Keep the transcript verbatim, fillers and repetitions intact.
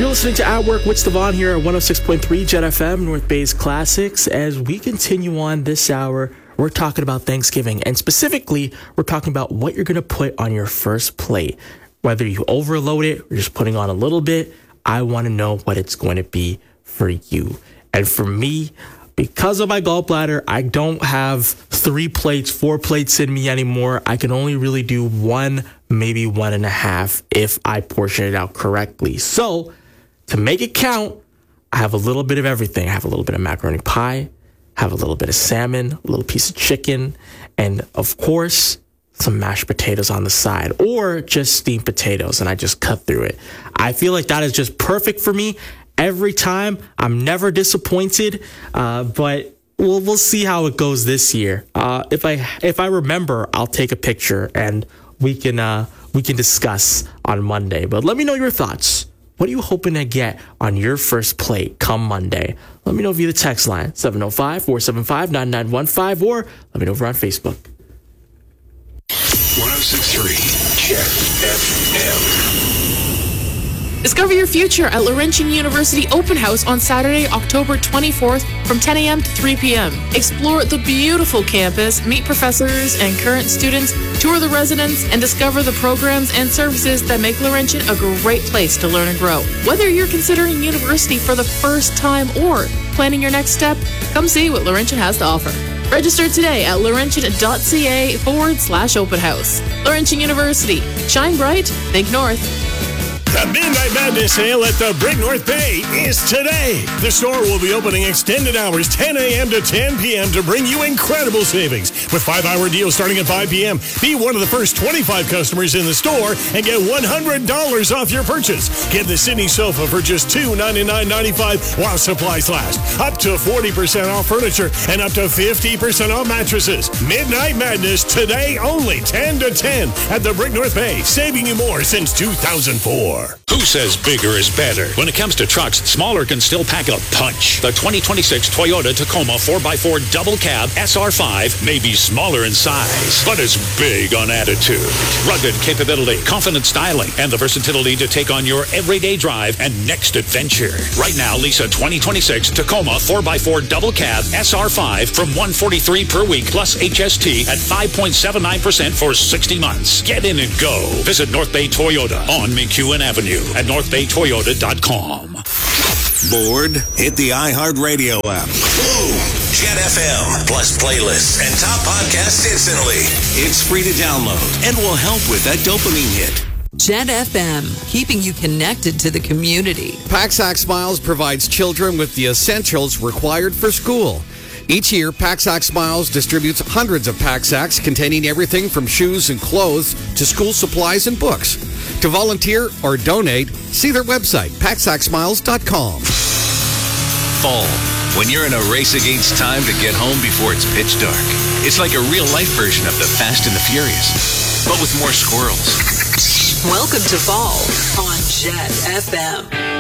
You're listening to At Work with Stevon here at one oh six point three Jet F M, North Bay's Classics. As we continue on this hour, we're talking about Thanksgiving. And specifically, we're talking about what you're going to put on your first plate. Whether you overload it or just putting on a little bit, I want to know what it's going to be for you. And for me, because of my gallbladder, I don't have three plates, four plates in me anymore. I can only really do one, maybe one and a half if I portion it out correctly. So to make it count, I have a little bit of everything. I have a little bit of macaroni pie, have a little bit of salmon, a little piece of chicken, and of course, some mashed potatoes on the side or just steamed potatoes, and I just cut through it. I feel like that is just perfect for me every time. I'm never disappointed, uh, but we'll we'll see how it goes this year. Uh, if I if I remember, I'll take a picture and we can uh, we can discuss on Monday. But let me know your thoughts. What are you hoping to get on your first plate come Monday? Let me know via the text line, seven oh five, four seven five, nine nine one five, or let me know over on Facebook. one oh six point three Jet F M. Discover your future at Laurentian University Open House on Saturday, October twenty-fourth from ten a.m. to three p.m. Explore the beautiful campus, meet professors and current students, tour the residents, and discover the programs and services that make Laurentian a great place to learn and grow. Whether you're considering university for the first time or planning your next step, come see what Laurentian has to offer. Register today at laurentian.ca forward slash open house. Laurentian University. Shine bright, think north. The Midnight Madness sale at the Brick North Bay is today. The store will be opening extended hours ten a.m. to ten p.m. to bring you incredible savings. With five-hour deals starting at five p.m. Be one of the first twenty-five customers in the store and get one hundred dollars off your purchase. Get the Sydney sofa for just two hundred ninety-nine dollars and ninety-five cents while supplies last. Up to forty percent off furniture and up to fifty percent off mattresses. Midnight Madness today only ten to ten at the Brick North Bay, saving you more since two thousand four. Who says bigger is better? When it comes to trucks, smaller can still pack a punch. The twenty twenty-six Toyota Tacoma four by four double cab S R five may be smaller in size, but is big on attitude. Rugged capability, confident styling, and the versatility to take on your everyday drive and next adventure. Right now, lease a twenty twenty-six Tacoma four by four double cab S R five from one hundred forty-three dollars per week plus H S T at five point seven nine percent for sixty months. Get in and go. Visit North Bay Toyota on McEwen Avenue at north bay toyota dot com. Bored? Hit the iHeartRadio app. Boom! Jet F M, plus playlists and top podcasts instantly. It's free to download and will help with that dopamine hit. Jet F M, keeping you connected to the community. Pack-Sack Smiles provides children with the essentials required for school. Each year, Pack-Sack Smiles distributes hundreds of pack-sacks containing everything from shoes and clothes to school supplies and books. To volunteer or donate, see their website, pack sack smiles dot com. Fall, when you're in a race against time to get home before it's pitch dark. It's like a real-life version of the Fast and the Furious, but with more squirrels. Welcome to fall on Jet F M.